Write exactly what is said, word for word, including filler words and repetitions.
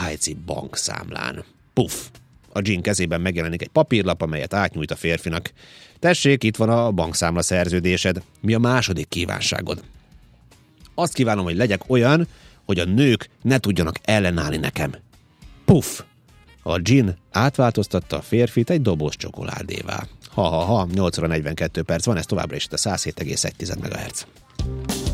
svájci bankszámlán. Puff! A Jean kezében megjelenik egy papírlap, amelyet átnyújt a férfinak. Tessék, itt van a bankszámla szerződésed. Mi a második kívánságod? Azt kívánom, hogy legyek olyan, hogy a nők ne tudjanak ellenállni nekem. Puff! A Jean átváltoztatta a férfit egy doboz csokoládévá. Ha-ha-ha, nyolc óra negyvenkét perc van, ez továbbra is itt a száz hét egész egy MHz.